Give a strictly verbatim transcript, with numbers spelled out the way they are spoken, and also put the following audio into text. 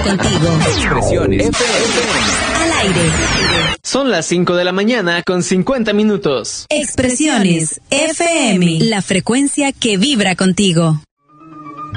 contigo. Expresiones F M. Al aire. Son las cinco de la mañana con cincuenta minutos. Expresiones F M. La frecuencia que vibra contigo.